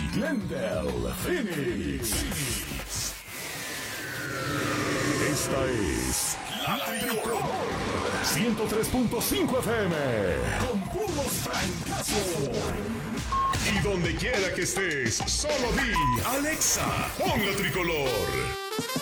Glendale, Phoenix. Esta es La Tricolor 103.5 FM con puros francazos. Y donde quiera que estés, solo di Alexa, pon La Tricolor.